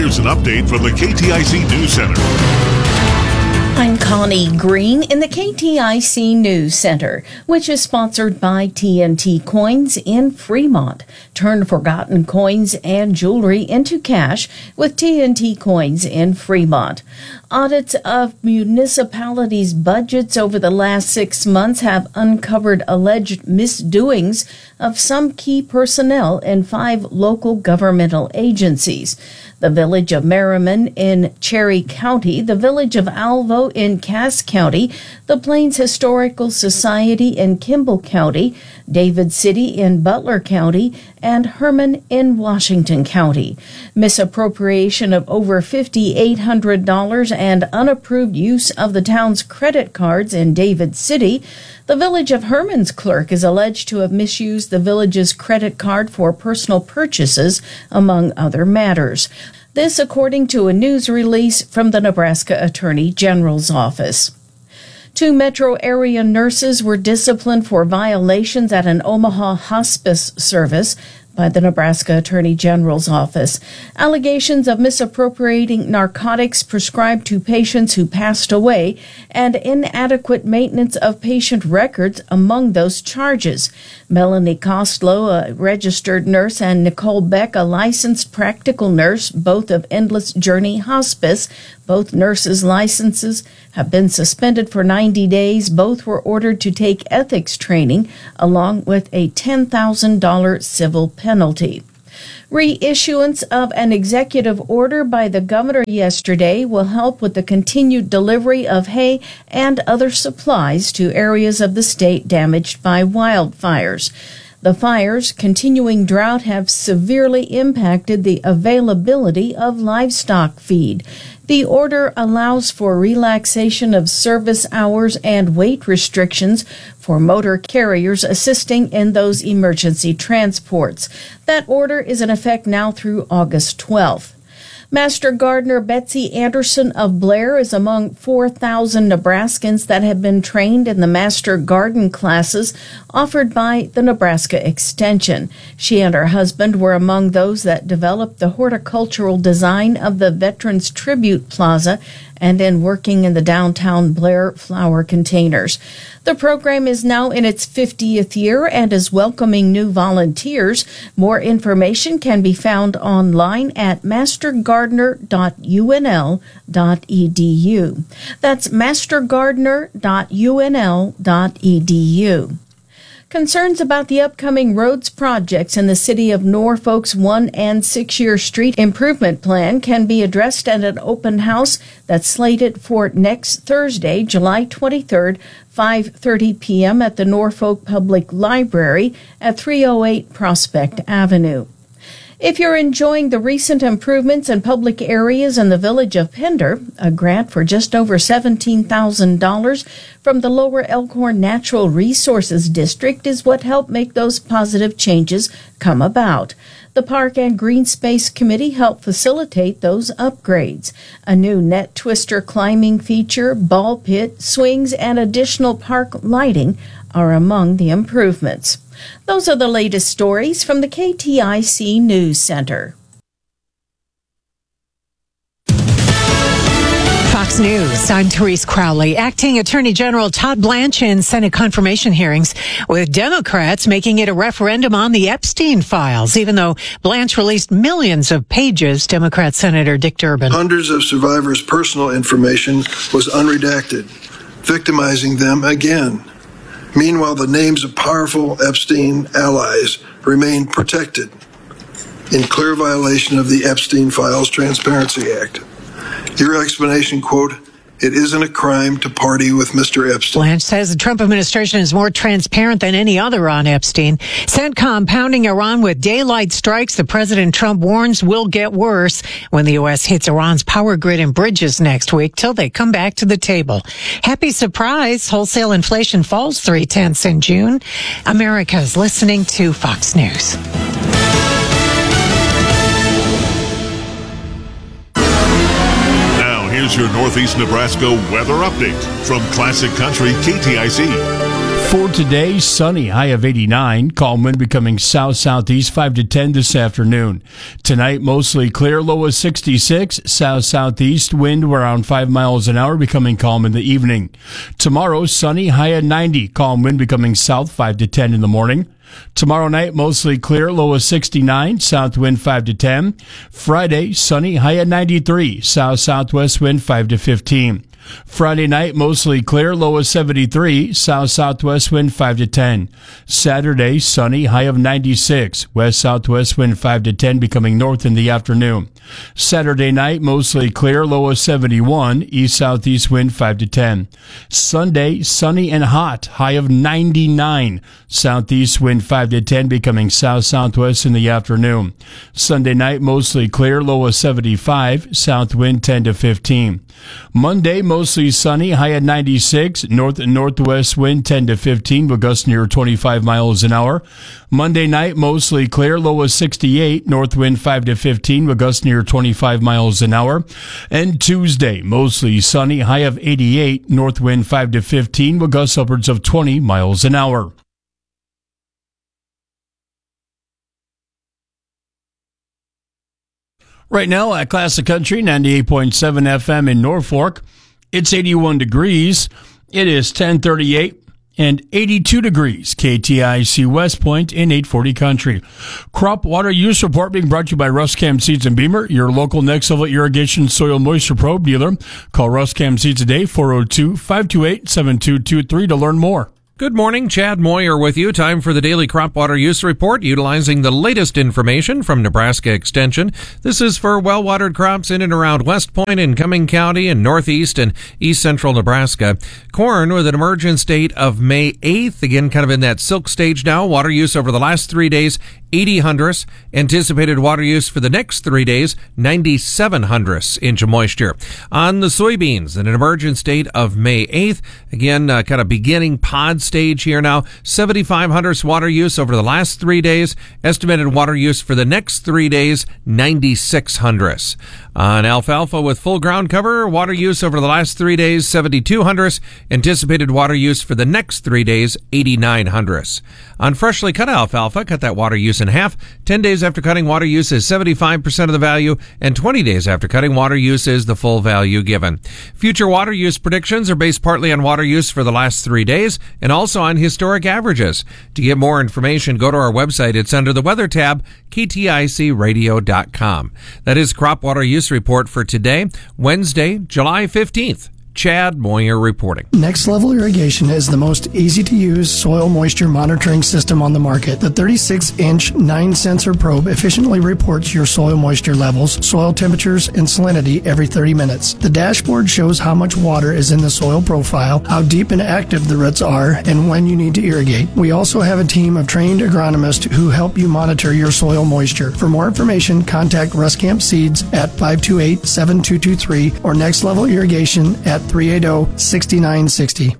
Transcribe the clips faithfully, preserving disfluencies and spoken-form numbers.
here's an update from the K T I C News Center. I'm Connie Green in the K T I C News Center, which is sponsored by T N T Coins in Fremont. Turn forgotten coins and jewelry into cash with T N T Coins in Fremont. Audits of municipalities' budgets over the last six months have uncovered alleged misdoings of some key personnel in five local governmental agencies. The village of Merriman in Cherry County, the village of Alvo in Cass County, the Plains Historical Society in Kimball County, David City in Butler County, and Herman in Washington County. Misappropriation of over five thousand eight hundred dollars and unapproved use of the town's credit cards in David City. The village of Herman's clerk is alleged to have misused the village's credit card for personal purchases, among other matters. This according to a news release from the Nebraska Attorney General's office. Two metro area nurses were disciplined for violations at an Omaha hospice service by the Nebraska Attorney General's office. Allegations of misappropriating narcotics prescribed to patients who passed away and inadequate maintenance of patient records among those charges. Melanie Kostlow, a registered nurse, and Nicole Beck, a licensed practical nurse, both of Endless Journey Hospice. Both nurses' licenses have been suspended for ninety days. Both were ordered to take ethics training, along with a ten thousand dollars civil penalty. Reissuance of an executive order by the governor yesterday will help with the continued delivery of hay and other supplies to areas of the state damaged by wildfires. The fires, continuing drought, have severely impacted the availability of livestock feed. The order allows for relaxation of service hours and weight restrictions for motor carriers assisting in those emergency transports. That order is in effect now through August twelfth. Master Gardener Betsy Anderson of Blair is among four thousand Nebraskans that have been trained in the Master Garden classes offered by the Nebraska Extension. She and her husband were among those that developed the horticultural design of the Veterans Tribute Plaza and in working in the downtown Blair flower containers. The program is now in its fiftieth year and is welcoming new volunteers. More information can be found online at master gardener dot u n l dot e d u. That's master gardener dot u n l dot e d u. Concerns about the upcoming roads projects in the city of Norfolk's one and six-year street improvement plan can be addressed at an open house that's slated for next Thursday, July twenty-third, five thirty p.m. at the Norfolk Public Library at three oh eight Prospect Avenue. If you're enjoying the recent improvements in public areas in the village of Pender, a grant for just over seventeen thousand dollars from the Lower Elkhorn Natural Resources District is what helped make those positive changes come about. The Park and Green Space Committee helped facilitate those upgrades. A new net twister climbing feature, ball pit, swings, and additional park lighting are among the improvements. Those are the latest stories from the K T I C News Center. Fox News, I'm Therese Crowley. Acting Attorney General Todd Blanche in Senate confirmation hearings with Democrats making it a referendum on the Epstein files, even though Blanche released millions of pages, Democrat Senator Dick Durbin. Hundreds of survivors' personal information was unredacted, victimizing them again. Meanwhile, the names of powerful Epstein allies remain protected in clear violation of the Epstein Files Transparency Act. Your explanation, quote, "It isn't a crime to party with Mister Epstein." Blanche says the Trump administration is more transparent than any other on Epstein. CENTCOM pounding Iran with daylight strikes the President Trump warns will get worse when the U S hits Iran's power grid and bridges next week till they come back to the table. Happy surprise. Wholesale inflation falls three-tenths in June. America's listening to Fox News. Here's your Northeast Nebraska weather update from Classic Country K T I C. For today, sunny, high of eighty-nine. Calm wind becoming south-southeast, five to ten this afternoon. Tonight, mostly clear, low of sixty-six. South-southeast wind around five miles an hour, becoming calm in the evening. Tomorrow, sunny, high of ninety. Calm wind becoming south, five to ten in the morning. Tomorrow night, mostly clear, low of sixty-nine, south wind five to ten. Friday, sunny, high of ninety-three, south-southwest wind five to fifteen. Friday night, mostly clear, low of seventy-three, south-southwest wind five to ten. Saturday, sunny, high of ninety-six, west-southwest wind five to ten, becoming north in the afternoon. Saturday night, mostly clear, low of seventy-one, east-southeast wind five to ten. Sunday, sunny and hot, high of ninety-nine, southeast wind five to ten, becoming south-southwest in the afternoon. Sunday night, mostly clear, low of seventy-five, south wind ten to fifteen. Monday, mostly sunny, high at ninety-six, north and northwest wind ten to fifteen, with gusts near twenty-five miles an hour. Monday night, mostly clear, low of sixty-eight, north wind five to fifteen, with gusts near twenty-five miles an hour. And Tuesday, mostly sunny, high of eighty-eight, north wind five to fifteen, with gusts upwards of twenty miles an hour. Right now at Classic Country, ninety-eight point seven F M in Norfolk, it's eighty-one degrees. It is ten thirty-eight and eighty-two degrees. K T I C West Point in eight forty Country. Crop water use report being brought to you by Ruscam Seeds and Beamer, your local next level irrigation soil moisture probe dealer. Call Ruscam Seeds today, four oh two, five two eight, seven two two three to learn more. Good morning, Chad Moyer with you. Time for the daily crop water use report, utilizing the latest information from Nebraska Extension. This is for well-watered crops in and around West Point and Cumming County and northeast and east central Nebraska. Corn with an emergence date of May eighth, again kind of in that silk stage now. Water use over the last three days, eighty hundredths. Anticipated water use for the next three days, ninety-seven hundredths inch of moisture. On the soybeans, an emergence date of May eighth, again uh, kind of beginning pod stage here now, seventy-five hundredths water use over the last three days. Estimated water use for the next three days, ninety-six hundredths. On alfalfa with full ground cover, water use over the last three days, seventy-two hundredths. Anticipated water use for the next three days, eighty-nine hundredths. On freshly cut alfalfa, cut that water use in half. ten days after cutting, water use is seventy-five percent of the value, and twenty days after cutting, water use is the full value given. Future water use predictions are based partly on water use for the last three days and also on historic averages. To get more information, go to our website. It's under the Weather tab, K T I C radio dot com. That is Crop Water Use Report for today, Wednesday, July fifteenth. Chad Moyer reporting. Next Level Irrigation is the most easy-to-use soil moisture monitoring system on the market. The thirty-six inch nine sensor probe efficiently reports your soil moisture levels, soil temperatures, and salinity every thirty minutes. The dashboard shows how much water is in the soil profile, how deep and active the roots are, and when you need to irrigate. We also have a team of trained agronomists who help you monitor your soil moisture. For more information, contact Ruscamp Seeds at five two eight, seven two two three or Next Level Irrigation at three eight zero, six nine six zero.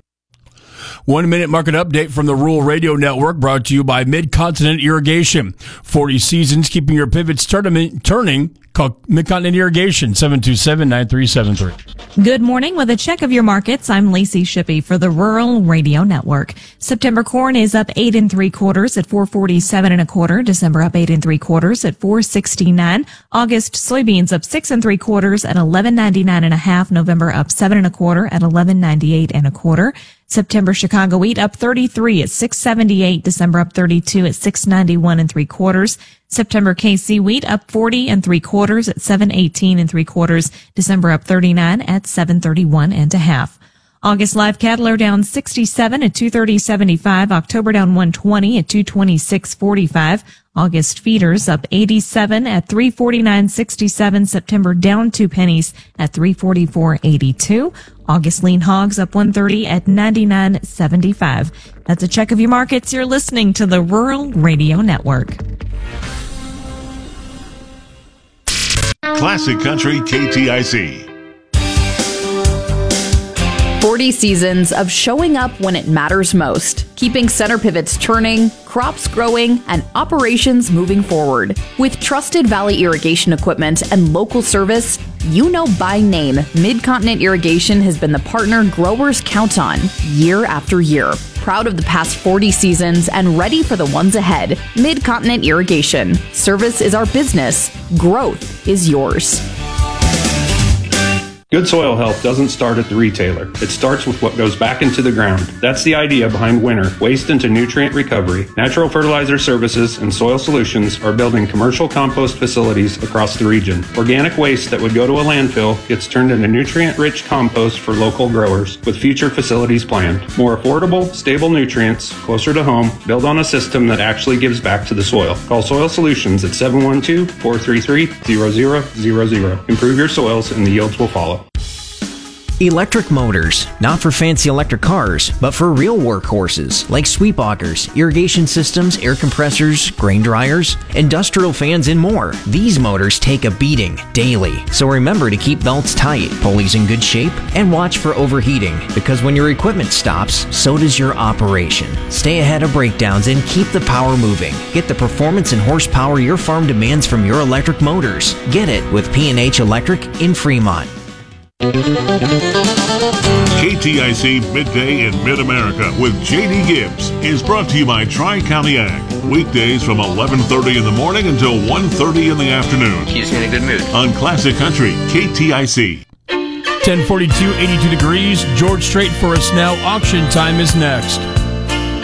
One minute market update from the Rural Radio Network, brought to you by Mid-Continent Irrigation. forty seasons keeping your pivots turning. turning. Call Mid-Continent Irrigation, seven two seven, nine three seven three. Good morning. With a check of your markets, I'm Lacey Shippey for the Rural Radio Network. September corn is up eight and three quarters at four forty-seven and a quarter. December up eight and three quarters at four sixty-nine. August soybeans up six and three quarters at eleven ninety-nine and a half. November up seven and a quarter at eleven ninety-eight and a quarter. September Chicago wheat up thirty-three at six seventy-eight. December up thirty-two at six ninety-one and three quarters. September K C wheat up forty and three quarters at seven eighteen and three quarters. December up thirty-nine at seven thirty-one and a half. August live cattle are down sixty-seven at two thirty seventy-five. October down one twenty at two twenty-six forty-five. August feeders up eighty-seven at three forty-nine sixty-seven. September down two pennies at three forty-four eighty-two. August lean hogs up one thirty at ninety-nine seventy-five. That's a check of your markets. You're listening to the Rural Radio Network. Classic Country K T I C. forty seasons of showing up when it matters most, keeping center pivots turning, crops growing, and operations moving forward. With trusted Valley irrigation equipment and local service, you know by name, Mid-Continent Irrigation has been the partner growers count on year after year. Proud of the past forty seasons and ready for the ones ahead. Mid-Continent Irrigation. Service is our business. Growth is yours. Good soil health doesn't start at the retailer. It starts with what goes back into the ground. That's the idea behind Winter, Waste into Nutrient Recovery. Natural Fertilizer Services and Soil Solutions are building commercial compost facilities across the region. Organic waste that would go to a landfill gets turned into nutrient-rich compost for local growers, with future facilities planned. More affordable, stable nutrients, closer to home, build on a system that actually gives back to the soil. Call Soil Solutions at seven one two, four three three, zero zero zero zero. Improve your soils and the yields will follow. Electric motors, not for fancy electric cars, but for real workhorses like sweep augers, irrigation systems, air compressors, grain dryers, industrial fans, and more. These motors take a beating daily, so remember to keep belts tight, pulleys in good shape, and watch for overheating, because when your equipment stops, so does your operation. Stay ahead of breakdowns and keep the power moving. Get the performance and horsepower your farm demands from your electric motors. Get it with P and H Electric in Fremont. K T I C Midday in Mid-America with J D Gibbs is brought to you by Tri-County Ag. Weekdays from eleven thirty in the morning until one thirty in the afternoon. Keeps me in a good mood. On Classic Country, K T I C. ten forty-two, eighty-two degrees. George Strait for us now. Auction time is next.